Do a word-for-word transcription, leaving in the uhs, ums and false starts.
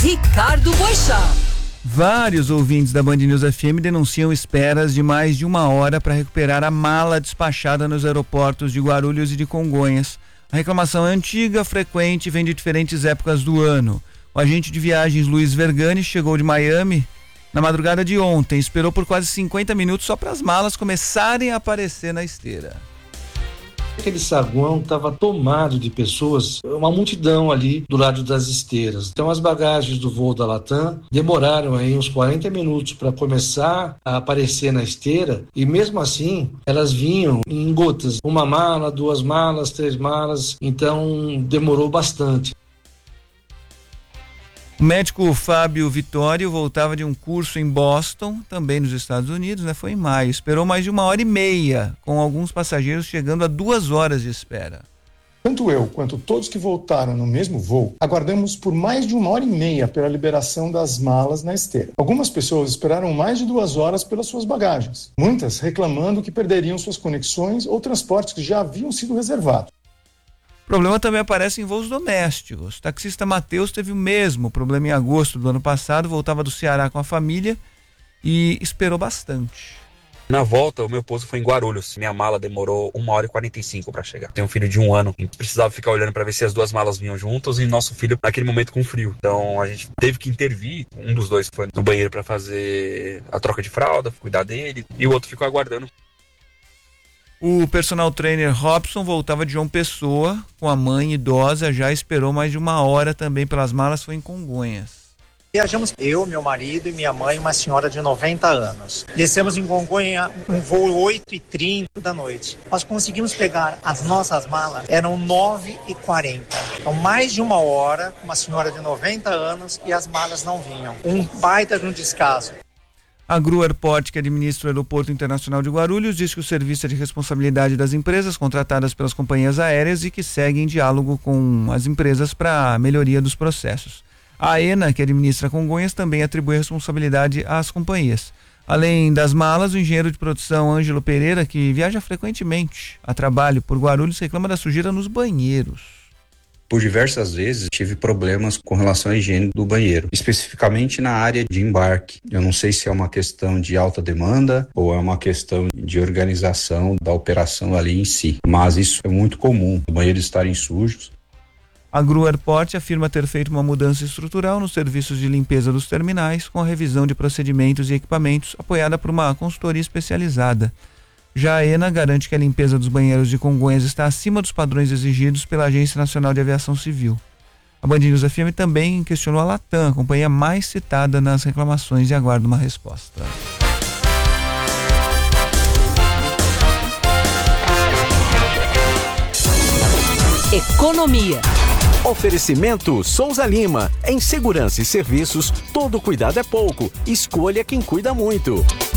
Ricardo Boixá. Vários ouvintes da Band News F M denunciam esperas de mais de uma hora para recuperar a mala despachada nos aeroportos de Guarulhos e de Congonhas. A reclamação é antiga, frequente e vem de diferentes épocas do ano. O agente de viagens Luiz Vergani chegou de Miami na madrugada de ontem, esperou por quase cinquenta minutos só para as malas começarem a aparecer na esteira. Aquele saguão estava tomado de pessoas, uma multidão ali do lado das esteiras. Então as bagagens do voo da Latam demoraram aí uns quarenta minutos para começar a aparecer na esteira, e mesmo assim elas vinham em gotas, uma mala, duas malas, três malas, então demorou bastante. O médico Fábio Vitório voltava de um curso em Boston, também nos Estados Unidos, né? Foi em maio. Esperou mais de uma hora e meia, com alguns passageiros chegando a duas horas de espera. Tanto eu quanto todos que voltaram no mesmo voo, aguardamos por mais de uma hora e meia pela liberação das malas na esteira. Algumas pessoas esperaram mais de duas horas pelas suas bagagens, muitas reclamando que perderiam suas conexões ou transportes que já haviam sido reservados. O problema também aparece em voos domésticos. O taxista Matheus teve o mesmo problema em agosto do ano passado, voltava do Ceará com a família e esperou bastante. Na volta, o meu pouso foi em Guarulhos. Minha mala demorou uma hora e quarenta e cinco para chegar. Tenho um filho de um ano, a gente precisava ficar olhando para ver se as duas malas vinham juntas, e nosso filho naquele momento com frio. Então a gente teve que intervir. Um dos dois foi no banheiro para fazer a troca de fralda, cuidar dele, e o outro ficou aguardando. O personal trainer Robson voltava de João Pessoa com a mãe idosa, já esperou mais de uma hora também pelas malas, foi em Congonhas. Viajamos eu, meu marido e minha mãe, uma senhora de noventa anos. Descemos em Congonha um voo oito e trinta da noite. Nós conseguimos pegar as nossas malas, eram nove e quarenta. Então mais de uma hora, uma senhora de noventa anos, e as malas não vinham. Um baita de um descaso. A Gru Airport, que administra o Aeroporto Internacional de Guarulhos, diz que o serviço é de responsabilidade das empresas contratadas pelas companhias aéreas e que segue em diálogo com as empresas para a melhoria dos processos. A AENA, que administra Congonhas, também atribui a responsabilidade às companhias. Além das malas, o engenheiro de produção Ângelo Pereira, que viaja frequentemente a trabalho por Guarulhos, reclama da sujeira nos banheiros. Por diversas vezes tive problemas com relação à higiene do banheiro, especificamente na área de embarque. Eu não sei se é uma questão de alta demanda ou é uma questão de organização da operação ali em si, mas isso é muito comum, os banheiros estarem sujos. A Gru Airport afirma ter feito uma mudança estrutural nos serviços de limpeza dos terminais, com a revisão de procedimentos e equipamentos, apoiada por uma consultoria especializada. Já a AENA garante que a limpeza dos banheiros de Congonhas está acima dos padrões exigidos pela Agência Nacional de Aviação Civil. A Band News F M também questionou a Latam, a companhia mais citada nas reclamações, e aguarda uma resposta. Economia. Oferecimento Souza Lima. Em segurança e serviços, todo cuidado é pouco. Escolha quem cuida muito.